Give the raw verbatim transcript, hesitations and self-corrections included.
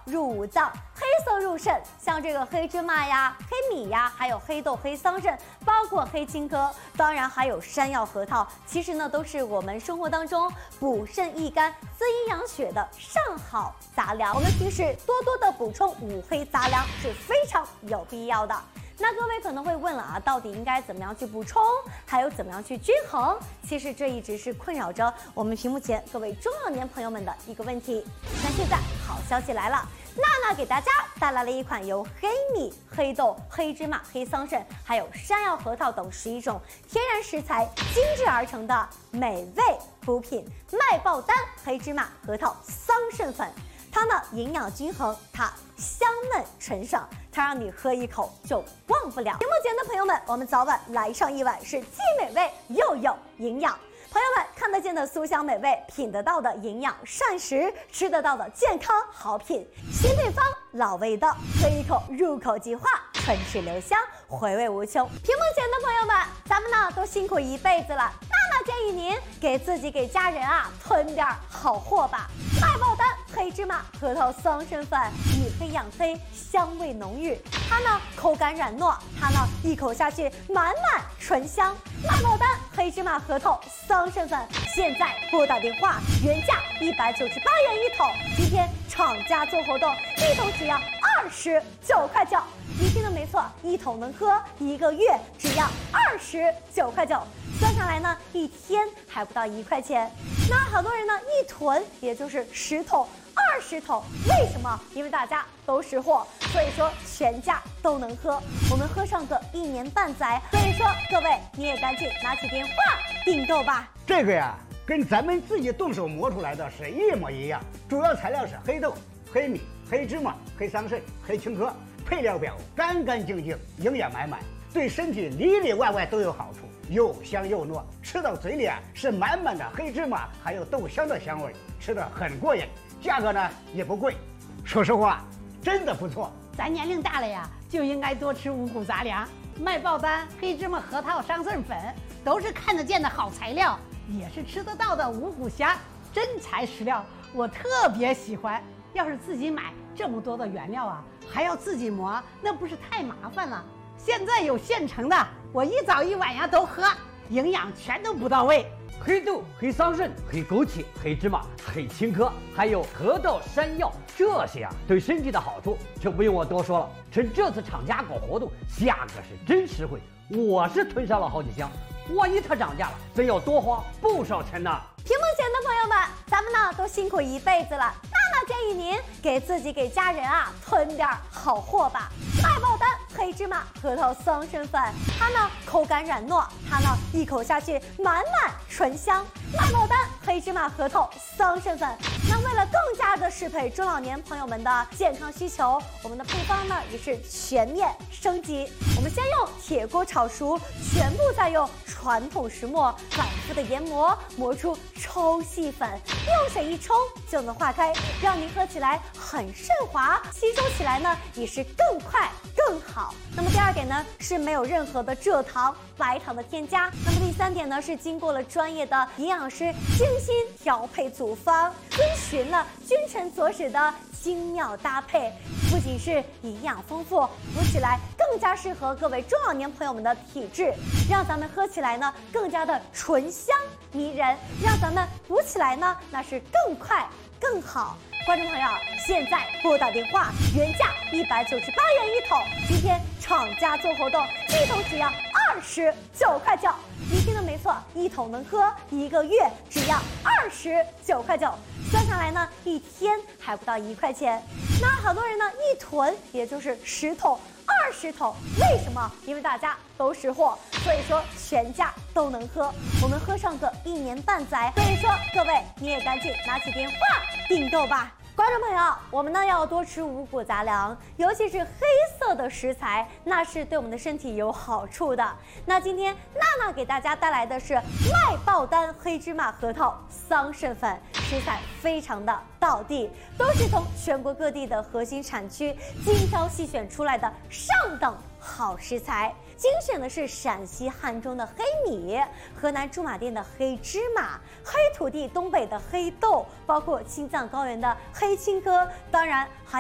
入五脏，黑色入肾。像这个黑芝麻呀、黑米呀，还有黑豆、黑桑葚，包括黑青稞，当然还有山药、核桃，其实呢都是我们生活当中补肾益肝、滋阴养血的上好杂粮。我们平时多多的补充五黑杂粮是非常有必要的。那各位可能会问了啊，到底应该怎么样去补充，还有怎么样去均衡？其实这一直是困扰着我们屏幕前各位中老年朋友们的一个问题。那现在好消息来了，娜娜给大家带来了一款由黑米、黑豆、黑芝麻、黑桑葚，还有山药、核桃等十一种天然食材精制而成的美味补品——麦爆丹黑芝麻核桃桑葚粉。它呢营养均衡，它香嫩纯爽，它让你喝一口就忘不了。屏幕前的朋友们，我们早晚来上一碗是既美味又有营养。朋友们看得见的酥香美味，品得到的营养膳食，吃得到的健康好品，新配方老味道，喝一口入口即化，唇齿留香，回味无穷。屏幕前的朋友们，咱们呢都辛苦一辈子了，娜娜建议您给自己给家人啊囤点好货吧。麦爆丹黑芝麻核桃桑葚粉，以黑养黑，香味浓郁，它呢口感软糯，它呢一口下去满满醇香。麦爆丹黑芝麻核桃桑葚粉现在拨打电话，原价一百九十八元一桶，今天厂家做活动，一桶只要二十九块九。你听的没错，一桶能喝一个月，只要二十九块九。算下来呢，一天还不到一块钱。那好多人呢，一囤也就是十桶、二十桶。为什么？因为大家都识货，所以说全家都能喝。我们喝上个一年半载。所以说，各位你也赶紧拿起电话订购吧。 这个呀，跟咱们自己动手磨出来的是一模一样。主要材料是黑豆、黑米、黑芝麻、黑桑葚、黑青稞，配料表干干净净，营养满满，对身体里里外外都有好处。又香又糯，吃到嘴里啊是满满的黑芝麻还有豆香的香味，吃得很过瘾。价格呢也不贵，说实话，真的不错。 咱年龄大了呀，就应该多吃五谷杂粮。麦爆丹黑芝麻核桃桑葚粉都是看得见的好材料，也是吃得到的五谷虾，真材实料，我特别喜欢。要是自己买这么多的原料啊，还要自己磨，那不是太麻烦了？现在有现成的，我一早一晚呀都喝，营养全都补到位。 黑豆、黑桑葚、黑枸杞、黑芝麻、黑青稞，还有核桃、山药，这些啊对身体的好处就不用我多说了。趁这次厂家搞活动，价格是真实惠，我是囤上了好几箱。万一它涨价了，真要多花不少钱呢。 屏幕前的朋友们，咱们呢都辛苦一辈子了，娜娜建议您给自己给家人啊囤点好货吧。麦爆丹黑芝麻核桃桑葚粉，它呢口感软糯，它呢一口下去满满醇香。麦爆丹黑芝麻核桃桑葚粉，那为了更加的适配中老年朋友们的健康需求，我们的配方呢也是全面升级。我们先用铁锅炒熟，全部再用传统石磨反复的研磨，磨出抽细粉，用水一冲就能化开，让您喝起来很顺滑，吸收起来呢也是更快更好。那么第二点呢是没有任何的蔗糖、白糖的添加。那么第三点呢是经过了专业的营养师精心调配组方，遵循了君臣佐使的精妙搭配，不仅是营养丰富，补起来更加适合各位中老年朋友们的体质，让咱们喝起来呢更加的醇香迷人，让咱们补起来呢那是更快更好。观众朋友，现在拨打电话，原价一百九十八元一桶，今天厂家做活动，一桶只要二十九块九。你听的没错，一桶能喝一个月，只要二十九块九。算下来呢，一天还不到一块钱。那好多人呢，一囤也就是十桶、二十桶。为什么？因为大家都识货，所以说全家都能喝。我们喝上个一年半载。所以说，各位你也赶紧拿起电话订购吧。观众朋友，我们呢要多吃五谷杂粮，尤其是黑色的食材，那是对我们的身体有好处的。那今天娜娜给大家带来的是麦爆丹黑芝麻核桃桑葚粉，食材非常的道地，都是从全国各地的核心产区精挑细选出来的上等好食材。精选的是陕西汉中的黑米，河南驻马店的黑芝麻，黑土地东北的黑豆，包括青藏高原的黑青稞，当然还